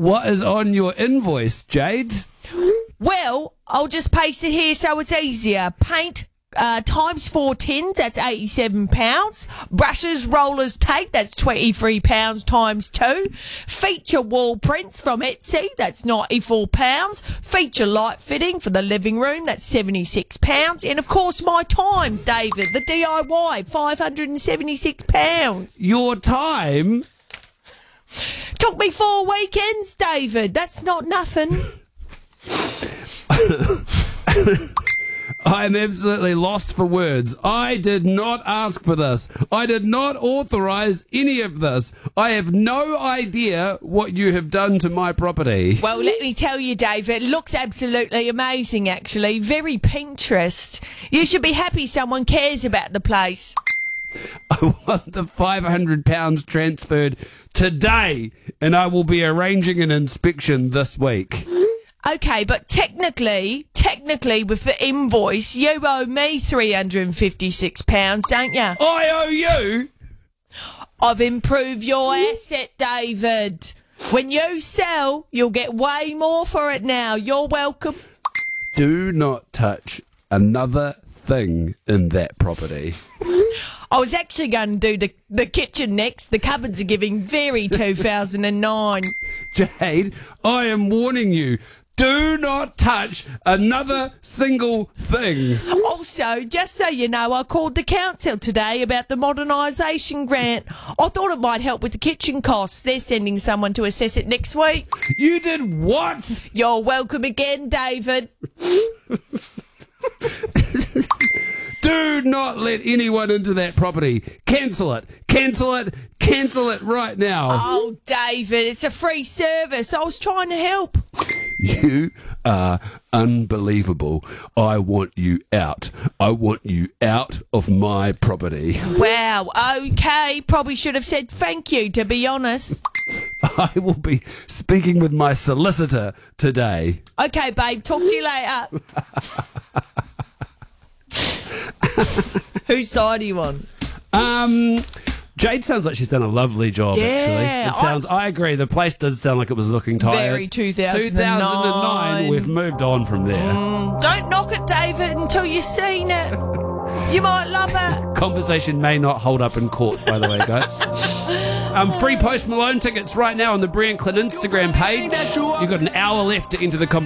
What is on your invoice, Jade? Well, I'll just paste it here so it's easier. Paint times 4 tins, that's £87. Brushes, rollers, tape, that's £23 times 2. Feature wall prints from Etsy, that's £94. Feature light fitting for the living room, that's £76. And of course my time, David, the DIY, £576. Your time? Took me 4 weekends, David. That's not nothing. I'm absolutely lost for words. I did not ask for this. I did not authorize any of this. I have no idea what you have done to my property. Well, let me tell you, David, it looks absolutely amazing, actually. Very Pinterest. You should be happy someone cares about the place. I want the £500 transferred today, and I will be arranging an inspection this week. Okay, but technically, with the invoice, you owe me £356, don't you? I owe you? I've improved your asset, David. When you sell, you'll get way more for it now. You're welcome. Do not touch another thing in that property. I was actually going to do the kitchen next. The cupboards are giving very 2009. Jade, I am warning you. Do not touch another single thing. Also, just so you know, I called the council today about the modernisation grant. I thought it might help with the kitchen costs. They're sending someone to assess it next week. You did what? You're welcome again, David. Do not let anyone into that property. Cancel it. Cancel it. Cancel it right now. Oh, David, it's a free service. I was trying to help. You are unbelievable. I want you out. I want you out of my property. Wow, okay. Probably should have said thank you, to be honest. I will be speaking with my solicitor today. Okay, babe, talk to you later. Whose side are you on? Jade sounds like she's done a lovely job, Yeah, actually. I agree. The place does sound like it was looking tired. Very 2009. 2009. We've moved on from there. Don't knock it, David, until you've seen it. You might love it. Conversation may not hold up in court, by the way, guys. Free Post Malone tickets right now on the Brie and Clint Instagram page. You've got an hour left to enter the competition.